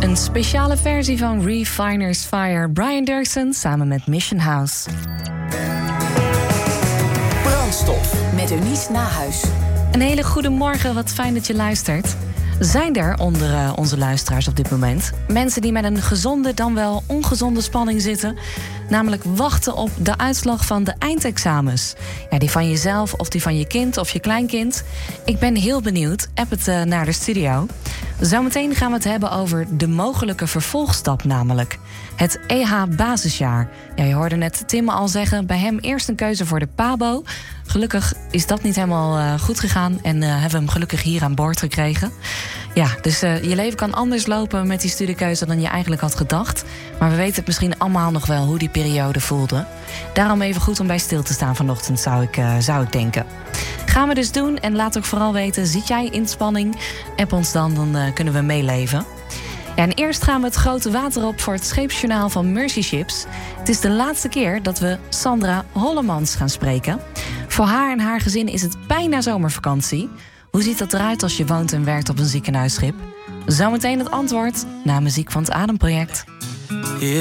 Een speciale versie van Refiner's Fire. Brian Dirksen samen met Mission House. Brandstof met Eunice Nahuis. Een hele goede morgen, wat fijn dat je luistert. Zijn er onder onze luisteraars op dit moment mensen die met een gezonde dan wel ongezonde spanning zitten? Namelijk wachten op de uitslag van de eindexamens. Ja, die van jezelf of die van je kind of je kleinkind. Ik ben heel benieuwd. App het naar de studio. Zometeen gaan we het hebben over de mogelijke vervolgstap, namelijk het EH-basisjaar. Ja, je hoorde net Tim al zeggen, bij hem eerst een keuze voor de PABO. Gelukkig is dat niet helemaal goed gegaan en hebben we hem gelukkig hier aan boord gekregen. Ja, dus je leven kan anders lopen met die studiekeuze dan je eigenlijk had gedacht. Maar we weten het misschien allemaal nog wel hoe die periode voelde. Daarom even goed om bij stil te staan vanochtend, zou ik denken. Gaan we dus doen en laat ook vooral weten, zit jij in spanning? App ons dan kunnen we meeleven. Ja, en eerst gaan we het grote water op voor het scheepsjournaal van Mercy Ships. Het is de laatste keer dat we Sandra Hollemans gaan spreken. Voor haar en haar gezin is het bijna zomervakantie. Hoe ziet dat eruit als je woont en werkt op een ziekenhuisschip? Zometeen het antwoord na muziek van het Ademproject.